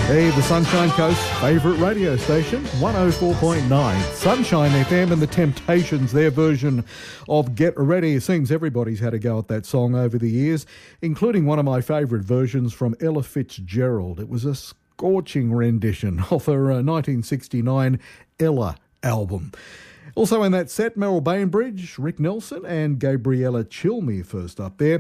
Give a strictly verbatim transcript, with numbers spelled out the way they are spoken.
Hey, the Sunshine Coast's favourite radio station, one oh four point nine Sunshine F M, and the Temptations, their version of Get Ready. It seems everybody's had a go at that song over the years, including one of my favourite versions from Ella Fitzgerald. It was a scorching rendition of her uh, nineteen sixty-nine Ella album. Also in that set, Merrill Bainbridge, Rick Nelson and Gabriella Chilmy first up there.